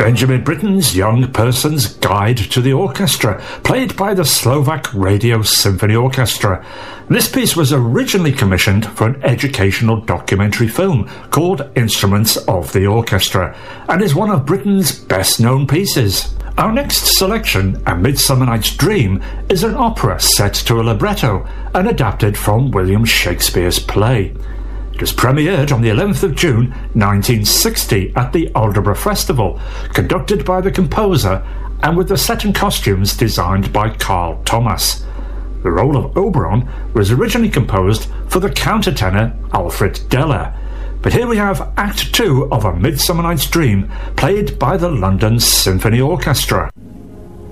Benjamin Britten's Young Person's Guide to the Orchestra, played by the Slovak Radio Symphony Orchestra. This piece was originally commissioned for an educational documentary film called Instruments of the Orchestra, and is one of Britten's best-known pieces. Our next selection, A Midsummer Night's Dream, is an opera set to a libretto and adapted from William Shakespeare's play. It was premiered on the 11th of June 1960 at the Aldeburgh Festival, conducted by the composer and with the set and costumes designed by Carl Thomas. The role of Oberon was originally composed for the countertenor Alfred Deller, but here we have Act 2 of A Midsummer Night's Dream, played by the London Symphony Orchestra.